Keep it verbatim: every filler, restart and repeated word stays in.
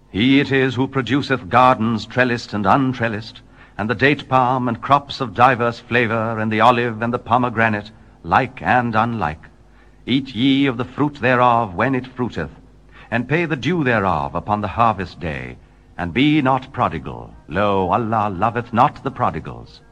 He it is who produceth gardens trellised and untrellised, and the date palm and crops of diverse flavor, and the olive and the pomegranate, like and unlike. Eat ye of the fruit thereof when it fruiteth, and pay the due thereof upon the harvest day, and be not prodigal. Lo, Allah loveth not the prodigals.